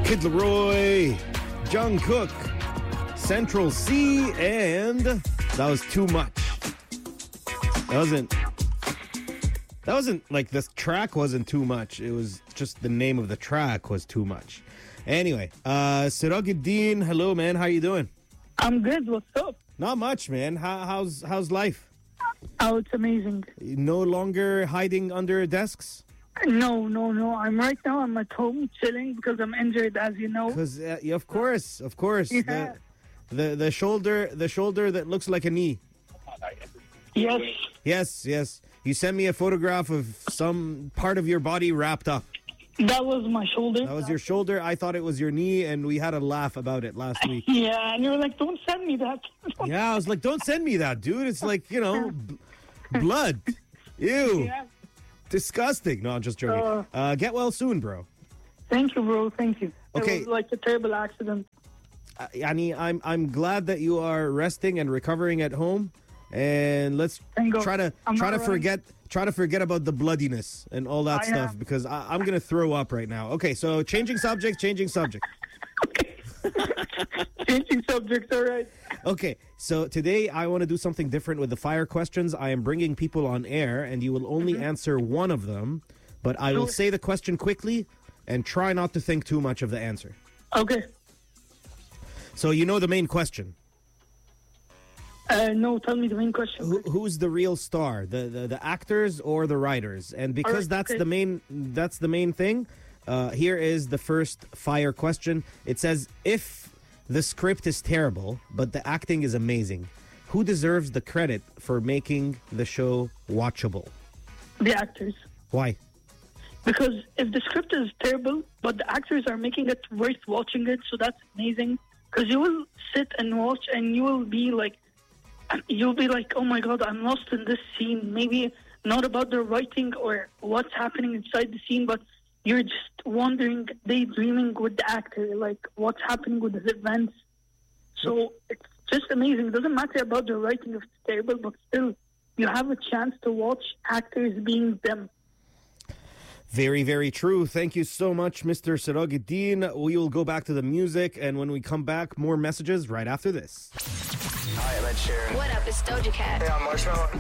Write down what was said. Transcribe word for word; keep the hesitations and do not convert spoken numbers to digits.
Kid Laroi, Jungkook, Central C, and that was too much. That wasn't. That wasn't like this track wasn't too much. It was just the name of the track was too much. Anyway, uh, Sirajuddin, hello man, how you doing? I'm good. What's up? Not much, man. How, how's how's life? Oh, it's amazing. No longer hiding under desks? No, no, no. I'm right now. I'm at home chilling because I'm injured, as you know. Because uh, of course, of course, Yeah. the, the the shoulder, the shoulder that looks like a knee. Yes. Yes, yes. You sent me a photograph of some part of your body wrapped up. That was my shoulder. That was your shoulder. I thought it was your knee, and we had a laugh about it last week. Yeah, and you were like, don't send me that. Yeah, I was like, don't send me that, dude. It's like, you know, b- blood. Ew. Yeah. Disgusting. No, I'm just joking. Uh, Uh, get well soon, bro. Thank you, bro. Thank you. Okay. It was like a terrible accident. Uh, Yani, I'm I'm glad that you are resting and recovering at home, and let's Thank God. try to I'm try not to running. forget try to forget about the bloodiness and all that I stuff am. because I, I'm gonna throw up right now. Okay, so changing subject, changing subject. Changing subjects, all right. Okay, so today I want to do something different with the fire questions. I am bringing people on air, and you will only Mm-hmm. answer one of them, but I will Sure. say the question quickly and try not to think too much of the answer. Okay. So you know the main question. Uh, no, tell me the main question. Who, who's the real star, the, the the actors or the writers? And because Alright, that's okay. the main that's the main thing, uh, here is the first fire question. It says, if the script is terrible but the acting is amazing, who deserves the credit for making the show watchable? The actors. Why? Because if the script is terrible, but the actors are making it worth watching it, so that's amazing. Because you will sit and watch, and you will be like, you'll be like, oh my God, I'm lost in this scene. Maybe not about the writing or what's happening inside the scene, but you're just wondering, daydreaming with the actor, like what's happening with his events. So it's just amazing. It doesn't matter about the writing if it's terrible, but still, you have a chance to watch actors being them. Very, very true. Thank you so much, Mister Sirajuddin. We will go back to the music, and when we come back, more messages right after this. Hi, I'm Ed Sheeran. What up, it's Doja Cat. Hey, I'm Marshmallow.